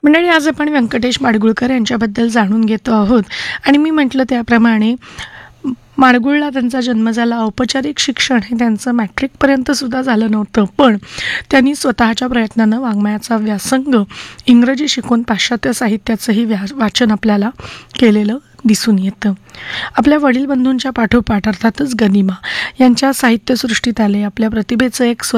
मंडळी, आज आपण व्यंकटेश माडगूळकर यांच्याबद्दल जाणून घेतो आहोत. आणि मी म्हटलं त्याप्रमाणे माडगूळला त्यांचा जन्म झाला. औपचारिक शिक्षण हे त्यांचं मॅट्रिकपर्यंतसुद्धा झालं नव्हतं, पण त्यांनी स्वतःच्या प्रयत्नानं वाङ्मयाचा व्यासंग इंग्रजी शिकून पाश्चात्य साहित्याचंही वाचन आपल्याला केलेलं दिसून येतं. आपल्या वडील बंधूंच्या पाठोपाठ अर्थातच गनिमा यांच्या साहित्यसृष्टीत आले. आपल्या प्रतिभेचं एक